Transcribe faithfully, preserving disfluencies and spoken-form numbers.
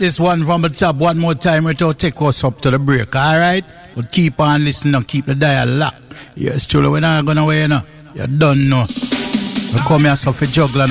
this one from the top one more time without take us up to the break, alright? But keep on listening and keep the dial locked. Yes, truly, we're not gonna wait, you know. You don't know. We come here so for juggling